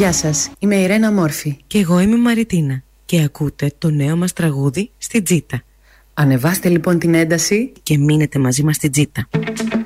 Γεια σας, είμαι η Ρένα Μόρφη. Και εγώ είμαι η Μαριτίνα. Και ακούτε το νέο μας τραγούδι στη Τζίτα. Ανεβάστε λοιπόν την ένταση και μείνετε μαζί μας στη Τζίτα.